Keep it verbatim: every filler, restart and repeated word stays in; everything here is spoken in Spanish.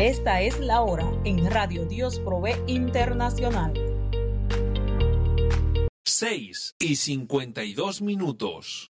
Esta es la hora en Radio Dios Provee Internacional. seis y cincuenta y dos minutos.